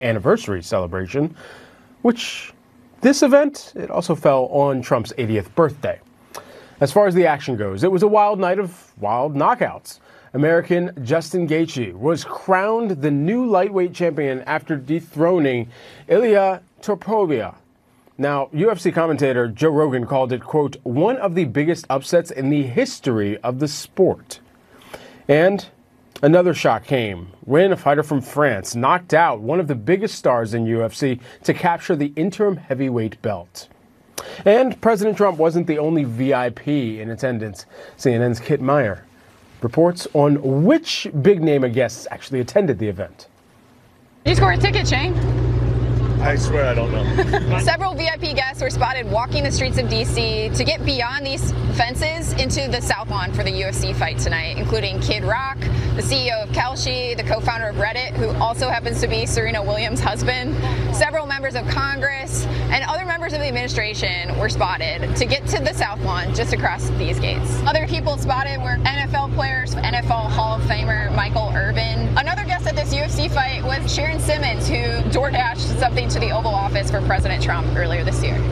anniversary celebration, which this event, it also fell on Trump's 80th birthday. As far as the action goes, it was a wild night of wild knockouts. American Justin Gaethje was crowned the new lightweight champion after dethroning Ilia Topuria. Now, UFC commentator Joe Rogan called it, quote, one of the biggest upsets in the history of the sport. And another shock came when a fighter from France knocked out one of the biggest stars in UFC to capture the interim heavyweight belt. And President Trump wasn't the only VIP in attendance. CNN's Kit Meyer reports on which big-name guests actually attended the event. You scored a ticket, Shane. I swear I don't know. Several VIP guests were spotted walking the streets of D.C. to get beyond these fences into the South Lawn for the UFC fight tonight, including Kid Rock, the CEO of Kalshi, the co-founder of Reddit, who also happens to be Serena Williams' husband. Several members of Congress and other members of the administration were spotted to get to the South Lawn just across these gates. Other people spotted were NFL players, NFL Hall of Famer Michael Irvin. Another guest at this UFC fight was Sharon Simmons, who DoorDashed something to the Oval Office for President Trump earlier this year.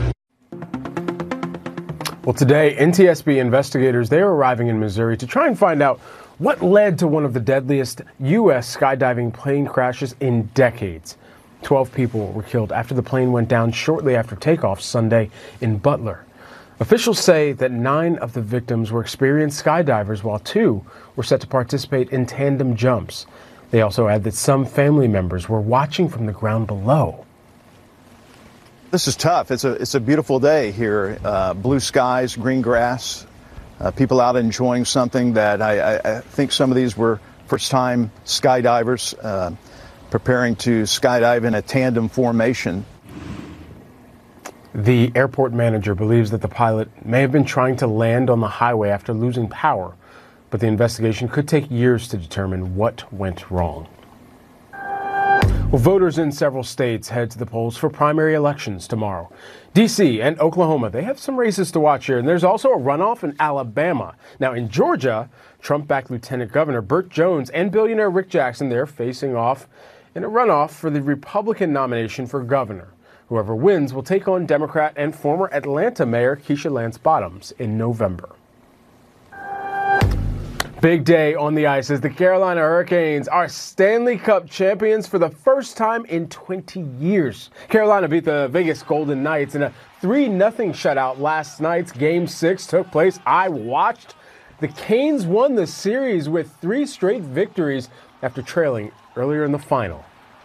Well, today, NTSB investigators, they are arriving in Missouri to try and find out what led to one of the deadliest U.S. skydiving plane crashes in decades. 12 people were killed after the plane went down shortly after takeoff Sunday in Butler. Officials say that 9 of the victims were experienced skydivers, while 2 were set to participate in tandem jumps. They also add that some family members were watching from the ground below. This is tough. It's a beautiful day here. Blue skies, green grass, people out enjoying something that I think some of these were first-time skydivers preparing to skydive in a tandem formation. The airport manager believes that the pilot may have been trying to land on the highway after losing power, but the investigation could take years to determine what went wrong. Well, voters in several states head to the polls for primary elections tomorrow. D.C. and Oklahoma, they have some races to watch here, and there's also a runoff in Alabama. Now, in Georgia, Trump-backed Lieutenant Governor Burt Jones and billionaire Rick Jackson, they're facing off in a runoff for the Republican nomination for governor. Whoever wins will take on Democrat and former Atlanta Mayor Keisha Lance Bottoms in November. Big day on the ice as the Carolina Hurricanes are Stanley Cup champions for the first time in 20 years. Carolina beat the Vegas Golden Knights in a 3-0 shutout last night's Game 6 took place. I watched. The Canes won the series with 3 straight victories after trailing earlier in the final.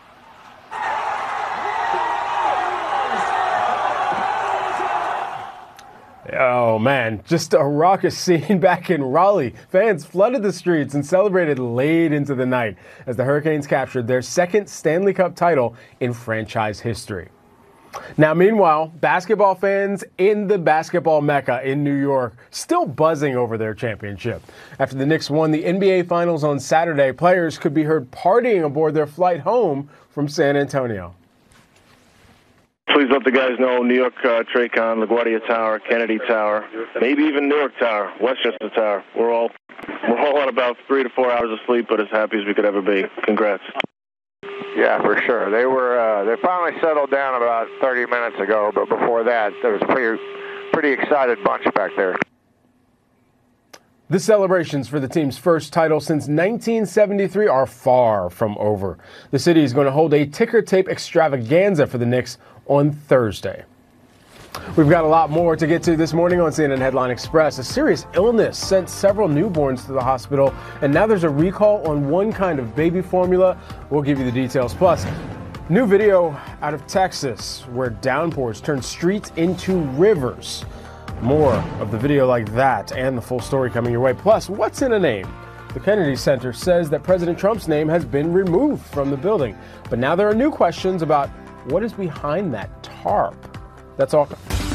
Oh, man, just a raucous scene back in Raleigh. Fans flooded the streets and celebrated late into the night as the Hurricanes captured their second Stanley Cup title in franchise history. Now, meanwhile, basketball fans in the basketball mecca in New York still buzzing over their championship. After the Knicks won the NBA Finals on Saturday, players could be heard partying aboard their flight home from San Antonio. Please let the guys know New York Tracon, LaGuardia Tower, Kennedy Tower, maybe even Newark Tower, Westchester Tower. We're all on about 3 to 4 hours of sleep, but as happy as we could ever be. Congrats. Yeah, for sure. They finally settled down about 30 minutes ago, but before that, there was a pretty excited bunch back there. The celebrations for the team's first title since 1973 are far from over. The city is going to hold a ticker tape extravaganza for the Knicks on Thursday. We've got a lot more to get to this morning on CNN Headline Express. A serious illness sent several newborns to the hospital, and now there's a recall on one kind of baby formula. We'll give you the details. Plus, new video out of Texas where downpours turned streets into rivers. More of the video like that and the full story coming your way. Plus, what's in a name? The Kennedy Center says that President Trump's name has been removed from the building. But now there are new questions about what is behind that tarp. That's all.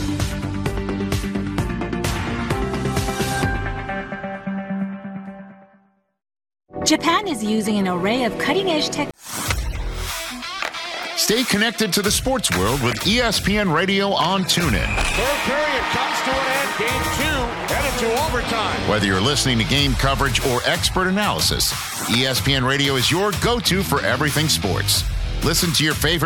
Japan is using an array of cutting-edge tech. Stay connected to the sports world with ESPN Radio on TuneIn. Third period comes to an end. Game 2 headed to overtime. Whether you're listening to game coverage or expert analysis, ESPN Radio is your go-to for everything sports. Listen to your favorite